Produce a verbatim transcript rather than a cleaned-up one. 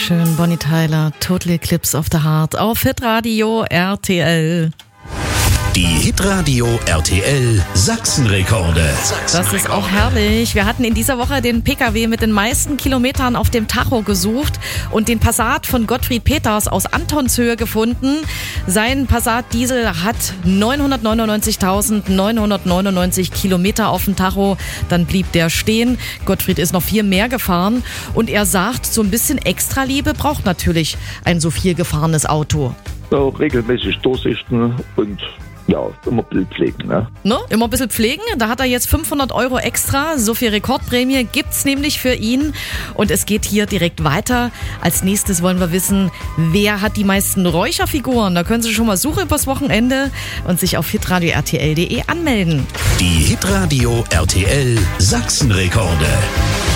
schön. Bonnie Tyler, Total Eclipse of the Heart auf Hitradio R T L. Die Hitradio R T L Sachsenrekorde. Das ist auch herrlich. Wir hatten in dieser Woche den P K W mit den meisten Kilometern auf dem Tacho gesucht und den Passat von Gottfried Peters aus Antonshöhe gefunden. Sein Passat Diesel hat neunhundertneunundneunzigtausendneunhundertneunundneunzig Kilometer auf dem Tacho. Dann blieb der stehen. Gottfried ist noch viel mehr gefahren und er sagt, so ein bisschen Extraliebe braucht natürlich ein so viel gefahrenes Auto. Ja, regelmäßig durchsichten und ja, immer ein bisschen pflegen. Ne? Ne? Immer ein bisschen pflegen. Da hat er jetzt fünfhundert Euro extra. So viel Rekordprämie gibt's nämlich für ihn. Und es geht hier direkt weiter. Als nächstes wollen wir wissen, wer hat die meisten Räucherfiguren? Da können Sie schon mal suchen übers Wochenende und sich auf hitradio r t l punkt d e anmelden. Die Hitradio R T L Sachsenrekorde.